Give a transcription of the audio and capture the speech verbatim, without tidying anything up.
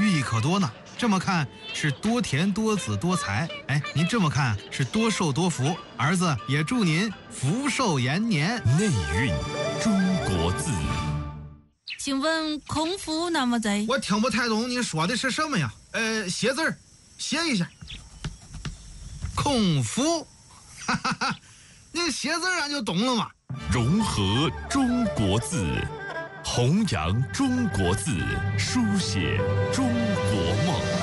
寓意可多呢。这么看是多田多子多财，哎，您这么看是多寿多福。儿子也祝您福寿延年。 内蕴中国字。 请问空腹那么在？ 我听不太懂你说的是什么呀？呃，写字儿，写一下。空腹，哈哈哈，你写字俺就懂了嘛。 融合中国字，弘扬中国字，书写中国梦。